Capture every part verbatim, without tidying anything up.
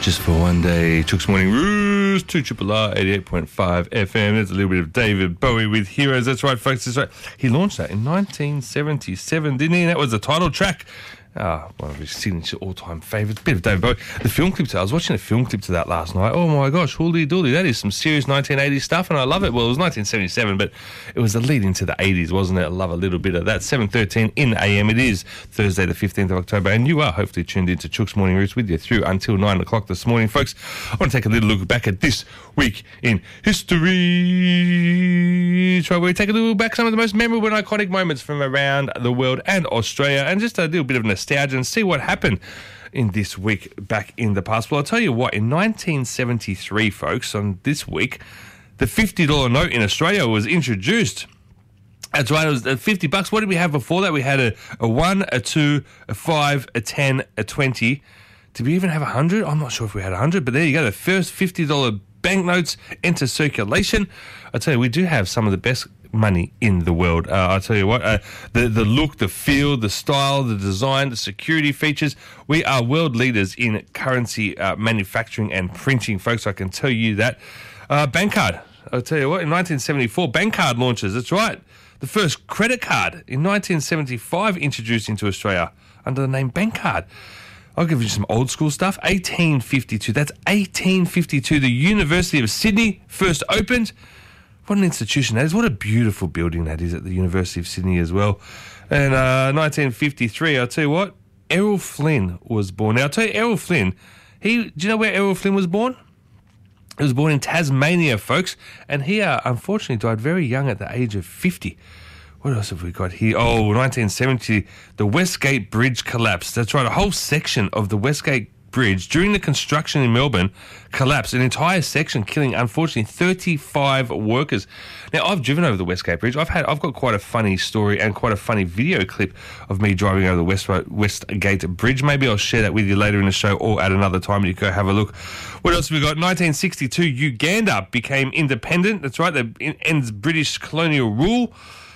Just for one day, Chooks Morning Roost, two Triple R, eighty-eight point five F M. There's a little bit of David Bowie with Heroes. That's right, folks. That's right. He launched that in nineteen seventy-seven, didn't he? And that was the title track. Ah, one of his signature all-time favourites. Bit of David Bowie. The film clip to that, I was watching a film clip to that last night. Oh my gosh, holy dooly. That is some serious nineteen eighties stuff, and I love it. Well, it was nineteen seventy-seven, but it was the lead into the eighties, wasn't it? I love a little bit of that. seven thirteen in A M. It is Thursday, the fifteenth of October, and you are hopefully tuned into Chooks Morning Roots with you through until nine o'clock this morning, folks. I want to take a little look back at this week in history. Try we take a little back some of the most memorable and iconic moments from around the world and Australia, and just a little bit of nostalgia and see what happened in this week back in the past. Well, I'll tell you what, in nineteen seventy-three, folks, on this week, the fifty dollar note in Australia was introduced. That's right, it was fifty bucks. What did we have before that? We had a, a one, a two, a five, a ten, a twenty. Did we even have a hundred? I'm not sure if we had a hundred, but there you go. The first fifty dollar banknotes enter circulation. I tell you, we do have some of the best money in the world. Uh, I'll tell you what, uh, the, the look, the feel, the style, the design, the security features. We are world leaders in currency uh, manufacturing and printing, folks. I can tell you that. Uh, Bankcard. I'll tell you what, in nineteen seventy-four, Bankcard launches. That's right. The first credit card in nineteen seventy-five introduced into Australia under the name Bankcard. I'll give you some old school stuff. eighteen fifty-two. That's eighteen fifty-two. The University of Sydney first opened. What an institution that is. What a beautiful building that is at the University of Sydney as well. And uh, nineteen fifty-three, I'll tell you what, Errol Flynn was born. Now, I'll tell you, Errol Flynn, he, do you know where Errol Flynn was born? He was born in Tasmania, folks, and he uh, unfortunately died very young at the age of fifty. What else have we got here? Oh, nineteen seventy, the Westgate Bridge collapsed. That's right, a whole section of the Westgate Bridge during the construction in Melbourne collapsed, an entire section, killing unfortunately thirty-five workers. Now, I've driven over the Westgate Bridge. I've had I've got quite a funny story and quite a funny video clip of me driving over the West Westgate Bridge. Maybe I'll share that with you later in the show or at another time. You go have a look. What else have we got? nineteen sixty-two, Uganda became independent. That's right, that ends British colonial rule.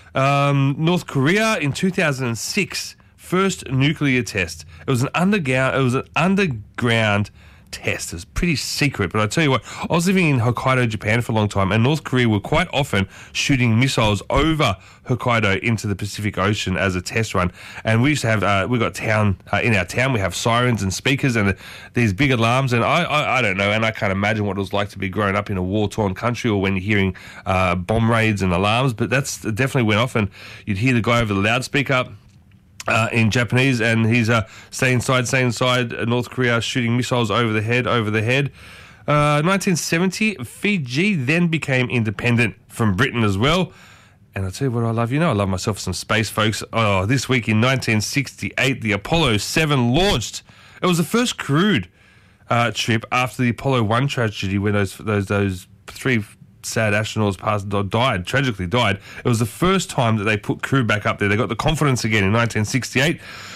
Um, North Korea in two thousand six. First nuclear test. It was an underground. It was an underground test. It was pretty secret, but I tell you what, I was living in Hokkaido, Japan, for a long time, and North Korea were quite often shooting missiles over Hokkaido into the Pacific Ocean as a test run. And we used to have, uh, we got town uh, in our town. We have sirens and speakers and uh, these big alarms. And I, I, I don't know, and I can't imagine what it was like to be growing up in a war-torn country or when you're hearing uh, bomb raids and alarms. But that's it definitely went off, and you'd hear the guy over the loudspeaker. Uh, in Japanese, and he's uh, stay inside, stay inside. Uh, North Korea shooting missiles over the head, over the head. Uh, nineteen seventy, Fiji then became independent from Britain as well. And I'll tell you what I love. You know, I love myself some space, folks. Oh, this week in nineteen sixty-eight, the Apollo seven launched. It was the first crewed uh, trip after the Apollo one tragedy, when those those those three sad astronauts passed, died, tragically died. It was the first time that they put crew back up there. They got the confidence again in nineteen sixty-eight.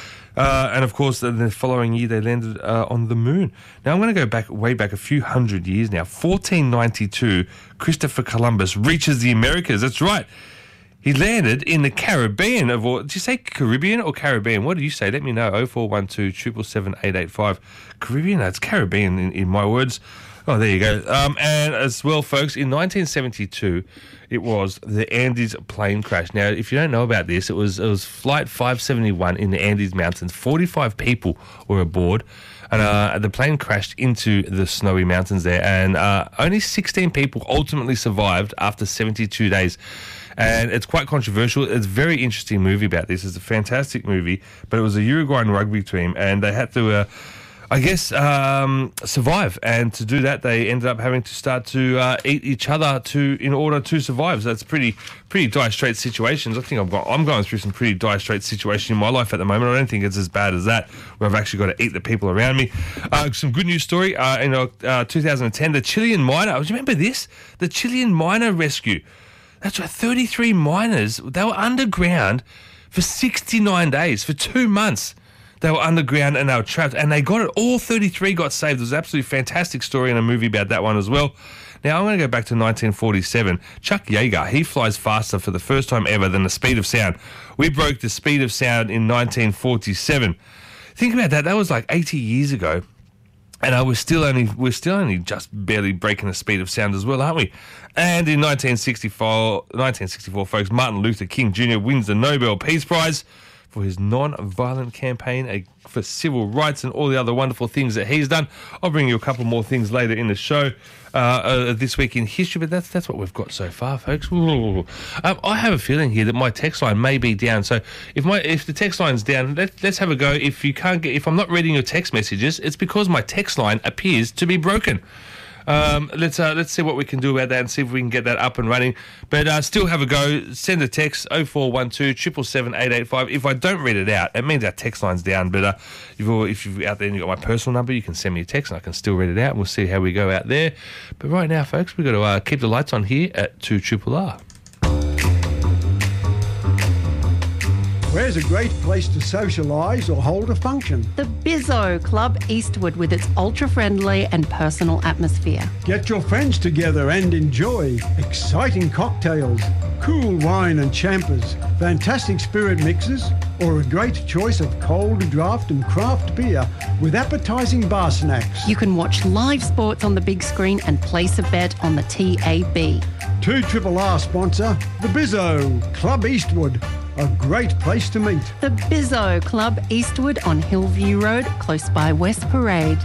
Uh, and, of course, the following year they landed uh, on the moon. Now, I'm going to go back way back a few hundred years now. fourteen ninety-two, Christopher Columbus reaches the Americas. That's right. He landed in the Caribbean. Of all, did you say Caribbean or Caribbean? What did you say? Let me know. oh four one two, seven seven seven, eight eight five. Caribbean? No, it's Caribbean in, in my words. Oh, there you go. Um, and as well, folks, in nineteen seventy-two, it was the Andes plane crash. Now, if you don't know about this, it was it was Flight five seventy-one in the Andes Mountains. forty-five people were aboard, and uh, the plane crashed into the snowy mountains there, and uh, only sixteen people ultimately survived after seventy-two days. And it's quite controversial. It's a very interesting movie about this. It's a fantastic movie, but it was a Uruguayan rugby team, and they had to... Uh, I guess, um, survive. And to do that, they ended up having to start to uh, eat each other to in order to survive. So that's pretty pretty dire straight situations. I think I've got, I'm going through some pretty dire straight situations in my life at the moment. I don't think it's as bad as that, where I've actually got to eat the people around me. Uh, some good news story. Uh, in uh, two thousand ten, the Chilean miner, do you remember this? The Chilean miner rescue. That's right, thirty-three miners. They were underground for sixty-nine days, for two months. They were underground and they were trapped, and they got it. All thirty-three got saved. It was an absolutely fantastic story and a movie about that one as well. Now, I'm going to go back to nineteen forty-seven. Chuck Yeager, he flies faster for the first time ever than the speed of sound. We broke the speed of sound in nineteen forty-seven. Think about that. That was like eighty years ago. And uh, we're still only we're still only just barely breaking the speed of sound as well, aren't we? And in nineteen sixty-four, nineteen sixty-four, folks, Martin Luther King Junior wins the Nobel Peace Prize for his non-violent campaign for civil rights and all the other wonderful things that he's done. I'll bring you a couple more things later in the show uh, uh, this week in history, but that's that's what we've got so far, folks. Um, I have a feeling here that my text line may be down. So if my if the text line's down, let, let's have a go. If you can't get, if I'm not reading your text messages, it's because my text line appears to be broken. Um, let's uh, let's see what we can do about that and see if we can get that up and running. But uh, still have a go. Send a text oh four one two, seven seven seven, eight eight five. If I don't read it out, it means our text line's down. But uh, if, you're, if you're out there and you've got my personal number, you can send me a text and I can still read it out. And we'll see how we go out there. But right now, folks, we've got to uh, keep the lights on here at two R R R. Where's a great place to socialise or hold a function? The Bizzo Club Eastwood with its ultra-friendly and personal atmosphere. Get your friends together and enjoy exciting cocktails, cool wine and champers, fantastic spirit mixes, or a great choice of cold draft and craft beer with appetising bar snacks. You can watch live sports on the big screen and place a bet on the T A B. two R R R sponsor, the Bizzo Club Eastwood. A great place to meet. The Bizzo Club Eastwood on Hillview Road, close by West Parade.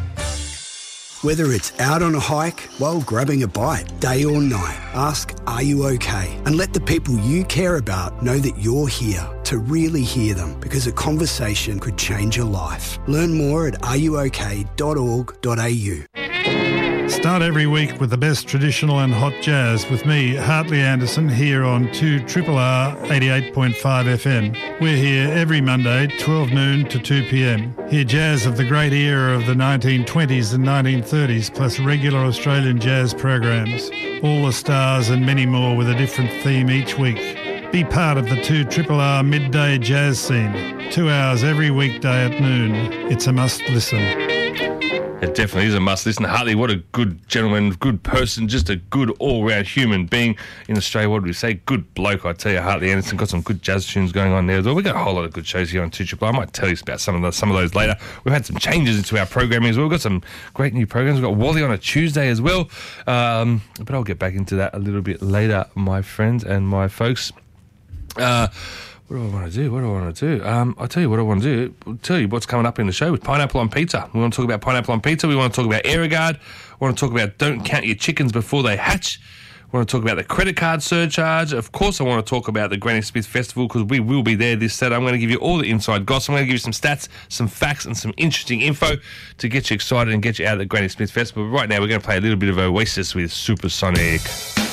Whether it's out on a hike, while grabbing a bite, day or night, ask, are you okay? And let the people you care about know that you're here to really hear them, because a conversation could change your life. Learn more at are you okay dot org dot a u. Start every week with the best traditional and hot jazz with me, Hartley Anderson, here on two R R R eighty-eight point five F M. We're here every Monday, twelve noon to two p m. Hear jazz of the great era of the nineteen twenties and nineteen thirties, plus regular Australian jazz programs. All the stars and many more with a different theme each week. Be part of the two R R R midday jazz scene. Two hours every weekday at noon. It's a must listen. It definitely is a must listen. Hartley, what a good gentleman, good person, just a good all-round human being in Australia. What would we say? Good bloke, I tell you. Hartley Anderson got some good jazz tunes going on there as well. We've got a whole lot of good shows here on two R R R. I might tell you about some of those, some of those later. We've had some changes into our programming as well. We've got some great new programs. We've got Wally on a Tuesday as well. Um, but I'll get back into that a little bit later, my friends and my folks. Uh... What do I want to do? What do I want to do? Um, I'll tell you what I want to do. I'll tell you what's coming up in the show with Pineapple on Pizza. We want to talk about Pineapple on Pizza. We want to talk about Aerogard. We want to talk about Don't Count Your Chickens Before They Hatch. We want to talk about the credit card surcharge. Of course, I want to talk about the Granny Smith Festival because we will be there this Saturday. I'm going to give you all the inside gossip. I'm going to give you some stats, some facts, and some interesting info to get you excited and get you out of the Granny Smith Festival. But right now, we're going to play a little bit of Oasis with Supersonic.